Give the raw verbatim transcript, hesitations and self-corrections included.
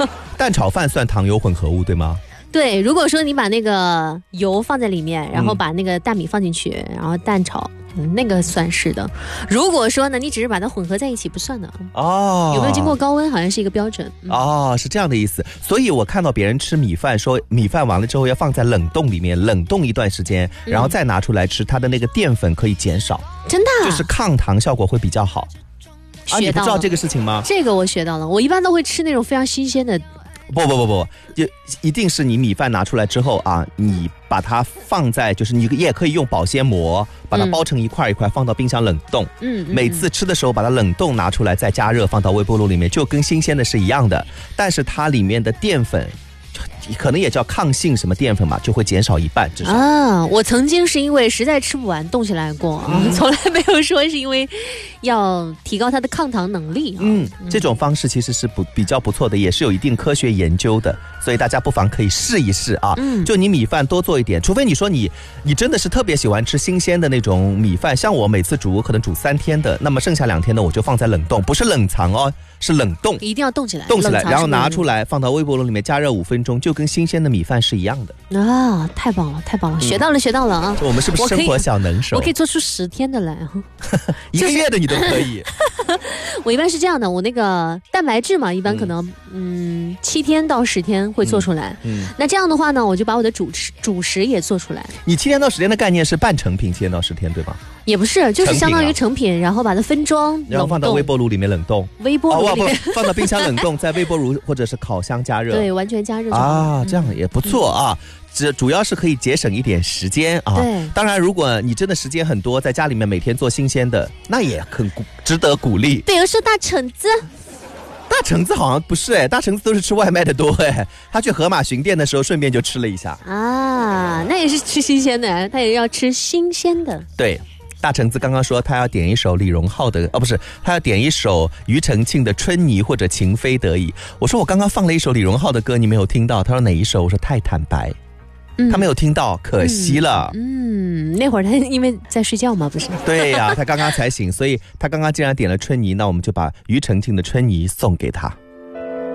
蛋炒饭算糖油混合物对吗？ 对，如果说你把那个油放在里面，然后把那个大米放进去，然后蛋炒，嗯、那个算是的。如果说呢，你只是把它混合在一起，不算的。 哦， 有没有经过高温，好像是一个标准。 嗯、哦，是这样的意思。所以我看到别人吃米饭，说米饭完了之后要放在冷冻里面冷冻一段时间，然后再拿出来吃，它的那个淀粉可以减少。 真的、啊？ 就是抗糖效果会比较好。啊，你不知道这个事情吗？ 这个我学到了，我一般都会吃那种非常新鲜的。 不不不不，就一定是你米饭拿出来之后啊，你把它放在，就是你也可以用保鲜膜把它包成一块一块，放到冰箱冷冻。嗯，每次吃的时候把它冷冻拿出来再加热，放到微波炉里面，就跟新鲜的是一样的，但是它里面的淀粉。可能也叫抗性什么淀粉嘛，就会减少一半至少啊。我曾经是因为实在吃不完冻起来过、嗯、从来没有说是因为要提高它的抗糖能力、啊、 嗯，这种方式其实是不比较不错的，也是有一定科学研究的，所以大家不妨可以试一试啊。嗯，就你米饭多做一点，除非你说你你真的是特别喜欢吃新鲜的那种米饭，像我每次煮可能煮三天的，那么剩下两天的我就放在冷冻，不是冷藏哦，是冷冻， 一定要冻起来， 冻起来，然后拿出来放到微波炉里面加热五分钟，就跟新鲜的米饭是一样的啊！太棒了，太棒了，学到了，学到了啊！ 我们是不是生活小能手？ 我可以做出十天的来， 一个月的你都可以。 我一般是这样的，我那个蛋白质嘛，一般可能嗯七天到十天会做出来。嗯，那这样的话呢，我就把我的主食主食也做出来。 你七天到十天的概念是半成品，七天到十天对吧？ 也不是，就是相当于成品，然后把它分装， 然后放到微波炉里面冷冻。 微波炉里面、 哦、放到冰箱冷冻，在微波炉或者是烤箱加热。 对，完全加热就好啊，这样也不错啊。这主要是可以节省一点时间啊。 对， 当然，如果你真的时间很多，在家里面每天做新鲜的，那也很值得鼓励。 比如说大橙子。 大橙子好像不是哎，大橙子都是吃外卖的多哎。他去盒马巡店的时候，顺便就吃了一下啊，那也是吃新鲜的，他也要吃新鲜的。 对，大橙子刚刚说他要点一首李荣浩的，哦不是，他要点一首庾澄庆的《春泥》或者《情非得已》。我说我刚刚放了一首李荣浩的歌，你没有听到？他说哪一首？我说太坦白。嗯、他没有听到，可惜了。 嗯，嗯那会儿他因为在睡觉嘛，不是？ 对呀、啊，他刚刚才醒，所以他刚刚既然点了《春泥》，那我们就把庾澄庆的《春泥》送给他。